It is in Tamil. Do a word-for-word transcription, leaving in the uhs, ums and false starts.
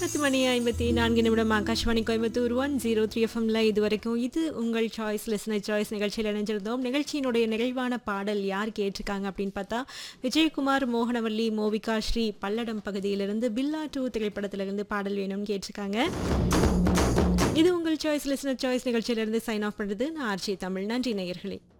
பத்து மணி ஐம்பத்தி நான்கு நிமிடம் Akashvani Coimbatore one zero three எஃப்எம்ல இது வரைக்கும் இது உங்கள் சாய்ஸ் லிசனர் சாய்ஸ் நிகழ்ச்சியில் இணைஞ்சிருந்தோம். நிகழ்ச்சியினுடைய நிகழ்வான பாடல் யார் கேட்டிருக்காங்க அப்படின்னு பார்த்தா விஜயகுமார், மோகனவல்லி, மோவிகா ஸ்ரீ பல்லடம் பகுதியிலிருந்து பில்லா டூ திரைப்படத்திலிருந்து பாடல் வேணும்னு கேட்டிருக்காங்க. இது உங்கள் சாய்ஸ் லிசனர் சாய்ஸ் நிகழ்ச்சியிலிருந்து சைன் ஆஃப் பண்ணுறது நான் ஆர்ச்சி தமிழ். நன்றி நேயர்களே.